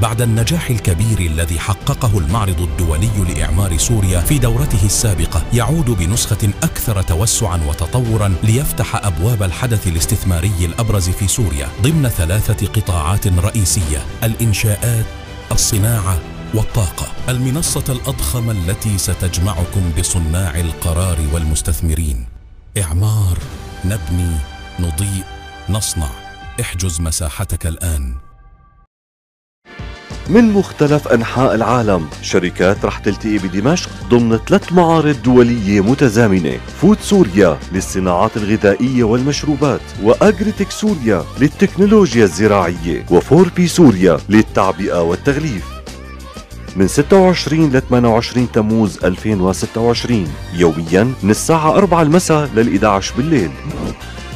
بعد النجاح الكبير الذي حققه المعرض الدولي لإعمار سوريا في دورته السابقة، يعود بنسخة أكثر توسعاً وتطوراً ليفتح أبواب الحدث الاستثماري الأبرز في سوريا ضمن 3 قطاعات رئيسية: الإنشاءات، الصناعة والطاقة. المنصة الأضخم التي ستجمعكم بصناع القرار والمستثمرين. إعمار، نبني، نضيء، نصنع. احجز مساحتك الآن. من مختلف أنحاء العالم شركات رح تلتقي بدمشق ضمن 3 معارض دولية متزامنة: فود سوريا للصناعات الغذائية والمشروبات، وأجريتك سوريا للتكنولوجيا الزراعية، وفور بي سوريا للتعبئة والتغليف. من 26 ل 28 تموز 2026 يوميا من الساعة 4 المساء لل 11 بالليل.